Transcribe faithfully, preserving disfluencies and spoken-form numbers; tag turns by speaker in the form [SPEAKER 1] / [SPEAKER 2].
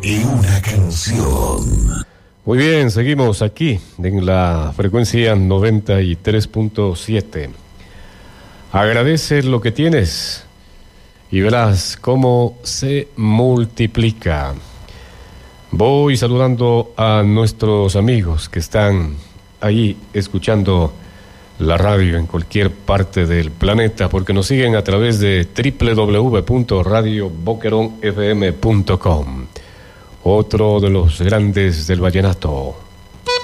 [SPEAKER 1] y una canción.
[SPEAKER 2] Muy bien, seguimos aquí en la frecuencia noventa y tres punto siete. Agradece lo que tienes y verás cómo se multiplica. Voy saludando a nuestros amigos que están ahí escuchando la radio en cualquier parte del planeta, porque nos siguen a través de doble u doble u doble u punto radio boquerón f m punto com. Otro de los grandes del vallenato.